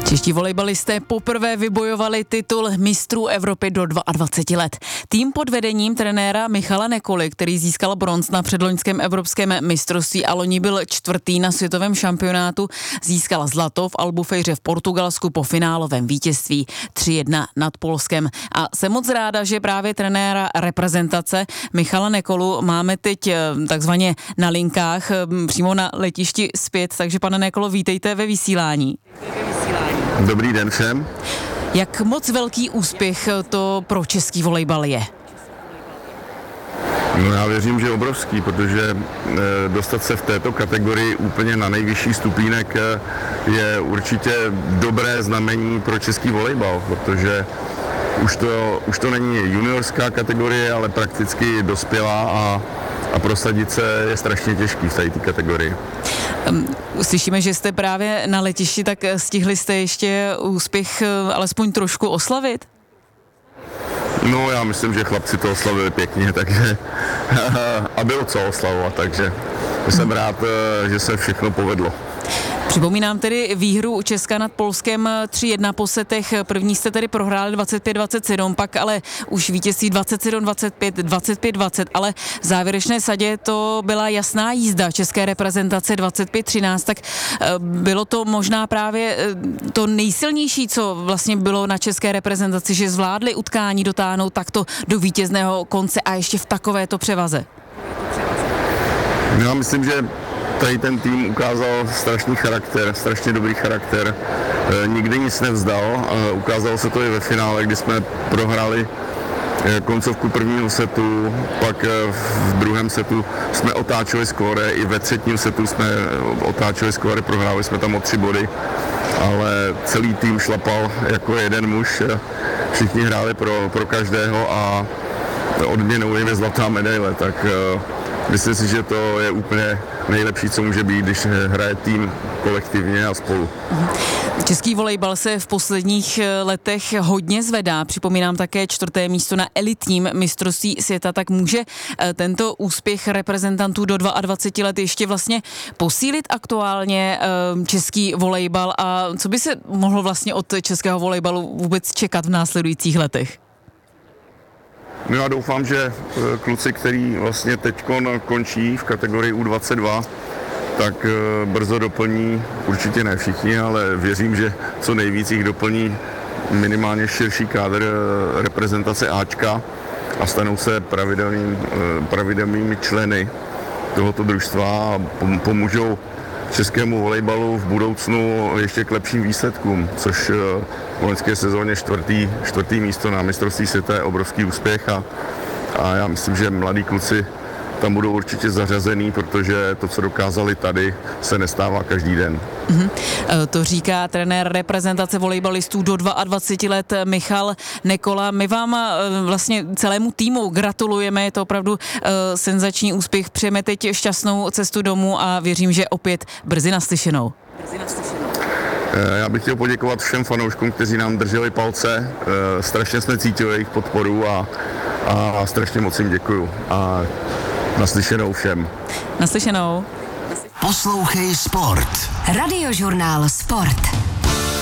Čeští volejbalisté poprvé vybojovali titul mistrů Evropy do 22 let. Tým pod vedením trenéra Michala Nekoly, který získal bronz na předloňském evropském mistrovství a loni byl čtvrtý na světovém šampionátu, získal zlato v Albufejře v Portugalsku po finálovém vítězství 3-1 nad Polskem. A jsem moc ráda, že právě trenéra reprezentace Michala Nekolu máme teď takzvaně na linkách, přímo na letišti zpět, takže pane Nekolo, vítejte ve vysílání. Dobrý den všem. Jak moc velký úspěch to pro český volejbal je? No já věřím, že obrovský, protože dostat se v této kategorii úplně na nejvyšší stupínek je určitě dobré znamení pro český volejbal, protože už to není juniorská kategorie, ale prakticky dospělá a prosadit se je strašně těžký v této kategorii. Slyšíme, že jste právě na letišti, tak stihli jste ještě úspěch alespoň trošku oslavit? No já myslím, že chlapci to oslavili pěkně, takže a bylo co oslavovat, takže jsem rád, že se všechno povedlo. Připomínám tedy výhru Česka nad Polskem 3-1 po setech. První jste tedy prohráli 25-27, pak ale už vítězství 27-25, 25-20, ale v závěrečné sadě to byla jasná jízda české reprezentace 25-13, tak bylo to možná právě to nejsilnější, co vlastně bylo na české reprezentaci, že zvládli utkání dotáhnout takto do vítězného konce a ještě v takovéto převaze. Já myslím, že tady ten tým ukázal strašně dobrý charakter, nikdy nic nevzdal, ukázalo se to i ve finále, kdy jsme prohráli koncovku prvního setu, pak v druhém setu jsme otáčeli skóre, i ve třetím setu jsme otáčeli skóre, prohráli jsme tam o 3 body, ale celý tým šlapal jako jeden muž, všichni hráli pro každého a odměnou je zlatá medaile, tak myslím si, že to je úplně nejlepší, co může být, když hraje tým kolektivně a spolu. Český volejbal se v posledních letech hodně zvedá. Připomínám také 4. místo na elitním mistrovství světa, tak může tento úspěch reprezentantů do 22 let ještě vlastně posílit aktuálně český volejbal a co by se mohlo vlastně od českého volejbalu vůbec čekat v následujících letech? No já doufám, že kluci, který vlastně teďkon končí v kategorii U22, tak brzo doplní, určitě ne všichni, ale věřím, že co nejvíc jich doplní minimálně širší kádr reprezentace Ačka a stanou se pravidelnými členy tohoto družstva a pomůžou českému volejbalu v budoucnu ještě k lepším výsledkům, což v loňské sezóně čtvrtý místo na mistrovství světa je obrovský úspěch a já myslím, že mladí kluci tam budou určitě zařazený, protože to, co dokázali tady, se nestává každý den. To říká trenér reprezentace volejbalistů do 22 let Michal Nekola. My vám vlastně celému týmu gratulujeme, je to opravdu senzační úspěch. Přejeme teď šťastnou cestu domů a věřím, že opět brzy naslyšenou. Já bych chtěl poděkovat všem fanouškům, kteří nám drželi palce. Strašně jsme cítili jejich podporu a strašně moc jim děkuju. A naslyšenou všem. Naslyšenou. Poslouchej Sport. Radiožurnál Sport.